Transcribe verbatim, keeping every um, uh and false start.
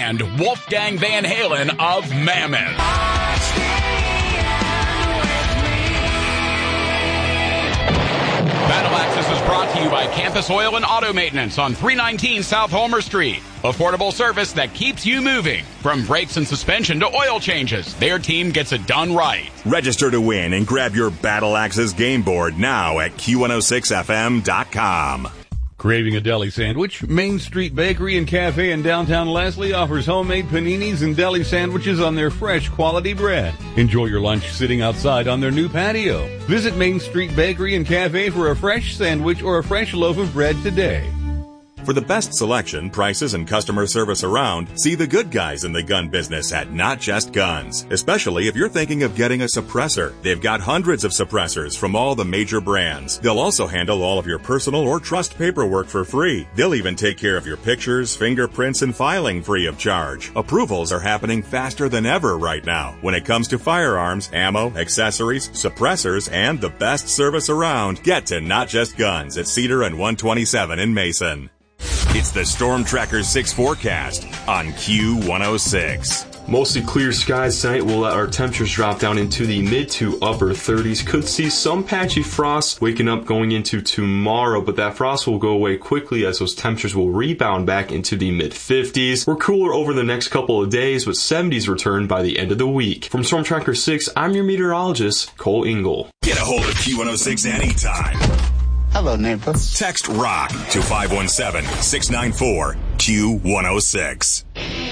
and Wolfgang Van Halen of Mammoth. Battle Axis is brought to you by Campus Oil and Auto Maintenance on three nineteen South Homer Street. Affordable service that keeps you moving. From brakes and suspension to oil changes, their team gets it done right. Register to win and grab your Battle Axis game board now at Q one oh six F M dot com. Craving a deli sandwich? Main Street Bakery and Cafe in downtown Leslie offers homemade paninis and deli sandwiches on their fresh quality bread. Enjoy your lunch sitting outside on their new patio. Visit Main Street Bakery and Cafe for a fresh sandwich or a fresh loaf of bread today. For the best selection, prices, and customer service around, see the good guys in the gun business at Not Just Guns. Especially if you're thinking of getting a suppressor. They've got hundreds of suppressors from all the major brands. They'll also handle all of your personal or trust paperwork for free. They'll even take care of your pictures, fingerprints, and filing free of charge. Approvals are happening faster than ever right now when it comes to firearms, ammo, accessories, suppressors, and the best service around. Get to Not Just Guns at Cedar and one twenty-seven in Mason. It's the Storm Tracker six forecast on Q one oh six. Mostly clear skies tonight will let our temperatures drop down into the mid to upper thirties. Could see some patchy frost waking up going into tomorrow, but that frost will go away quickly as those temperatures will rebound back into the mid fifties. We're cooler over the next couple of days, with seventies return by the end of the week. From Storm Tracker six, I'm your meteorologist, Cole Ingle. Get a hold of Q one oh six anytime. Hello, neighbor. Text ROCK to five one seven, six nine four, Q one oh six.